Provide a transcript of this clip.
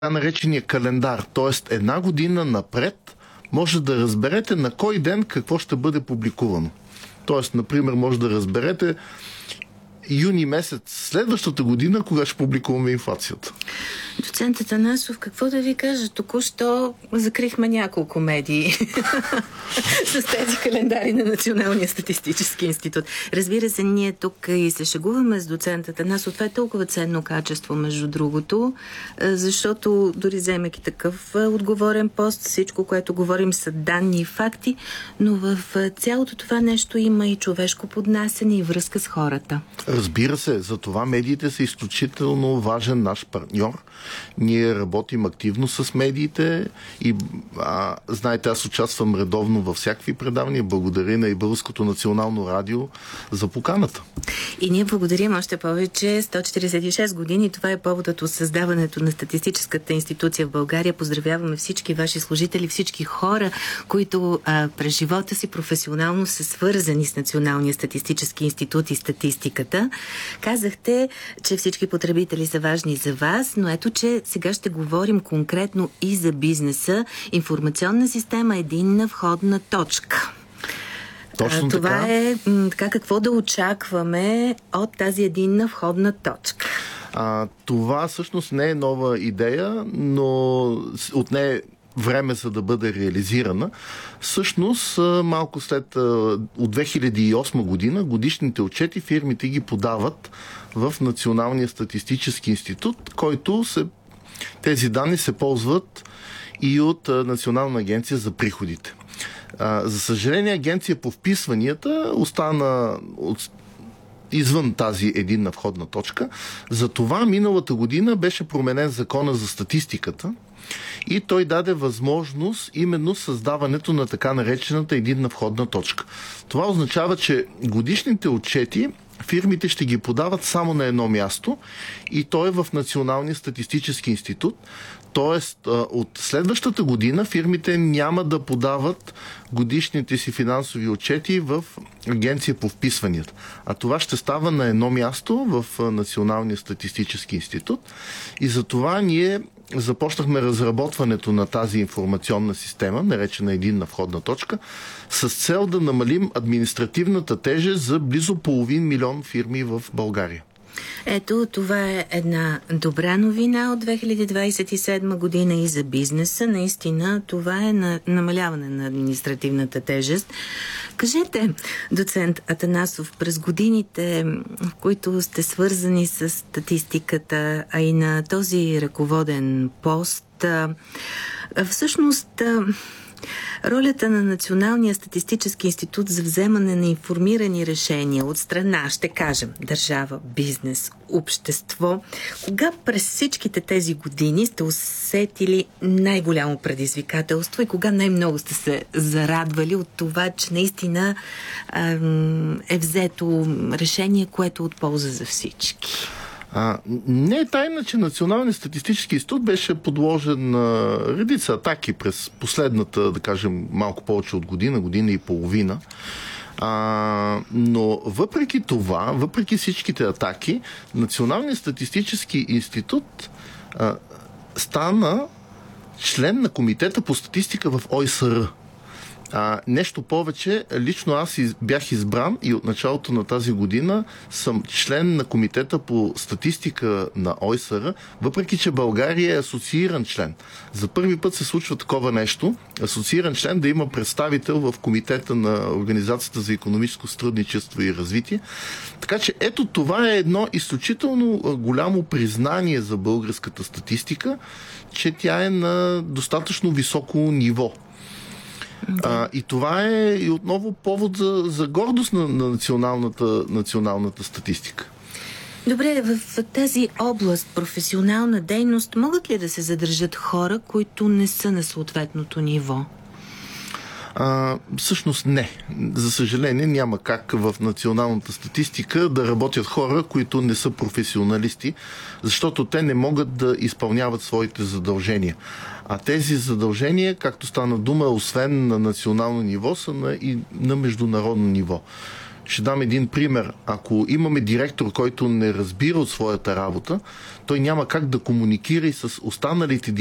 наречения календар, т.е. една година напред може да разберете на кой ден какво ще бъде публикувано. Т.е. например, може да разберете юни месец следващата година, кога ще публикуваме инфлацията. Доцент Атанасов, какво да ви кажа? Току-що закрихме няколко медии с тези календари на Националния статистически институт. Разбира се, ние тук и се шегуваме с доцент Атанасов. Това е толкова ценно качество, между другото, защото дори вземайки такъв отговорен пост, всичко, което говорим, са данни и факти, но в цялото това нещо има и човешко поднасене и връзка с хората. Разбира се, за това медиите са изключително важен наш партньор. Ние работим активно с медиите и знаете, аз участвам редовно във всякакви предавания. Благодаря на и Българското национално радио за поканата. И ние благодарим още повече. 146 години, това е поводът от създаването на статистическата институция в България. Поздравяваме всички ваши служители, всички хора, които през живота си професионално са свързани с Националния статистически институт и статистиката. Казахте, че всички потребители са важни за вас, но ето, че сега ще говорим конкретно и за бизнеса. Информационна система, единна входна точка. Точно това така. е така, какво да очакваме от тази единна входна точка. Това всъщност не е нова идея, но от нея е време за да бъде реализирана. Всъщност, малко след от 2008 година годишните отчети фирмите ги подават в Националния статистически институт, който тези данни се ползват и от Национална агенция за приходите. За съжаление, агенция по вписванията остана извън тази единна входна точка. Затова миналата година беше променен закона за статистиката и той даде възможност именно създаването на така наречената единна входна точка. Това означава, че годишните отчети фирмите ще ги подават само на едно място и то е в Националния статистически институт. Тоест, от следващата година фирмите няма да подават годишните си финансови отчети в агенция по вписванията. А това ще става на едно място в Националния статистически институт. И за това ние започнахме разработването на тази информационна система, наречена единна входна точка, с цел да намалим административната тежест за близо 500 000 фирми в България. Ето, това е една добра новина от 2027 година и за бизнеса. Наистина, това е намаляване на административната тежест. Кажете, доцент Атанасов, през годините, в които сте свързани с статистиката, а и на този ръководен пост, всъщност ролята на Националния статистически институт за вземане на информирани решения от страна, ще кажем, държава, бизнес, общество, кога през всичките тези години сте усетили най-голямо предизвикателство и кога най-много сте се зарадвали от това, че наистина е взето решение, което е от полза за всички? Не е тайна, че Националният статистически институт беше подложен на редица атаки през последната, да кажем, малко повече от година и половина. Но въпреки това, въпреки всичките атаки, Националният статистически институт стана член на Комитета по статистика в ОИСР. Нещо повече, лично аз бях избран и от началото на тази година съм член на Комитета по статистика на ОИСР, въпреки че България е асоцииран член. За първи път се случва такова нещо. Асоцииран член да има представител в Комитета на Организацията за икономическо сътрудничество и развитие. Така че ето това е едно изключително голямо признание за българската статистика, че тя е на достатъчно високо ниво. И това е и отново повод за гордост на националната статистика. Добре, в тази област, професионална дейност, могат ли да се задържат хора, които не са на съответното ниво? Всъщност не. За съжаление няма как в националната статистика да работят хора, които не са професионалисти, защото те не могат да изпълняват своите задължения. А тези задължения, както стана дума, освен на национално ниво, са и на международно ниво. Ще дам един пример. Ако имаме директор, който не разбира от своята работа, той няма как да комуникира и с останалите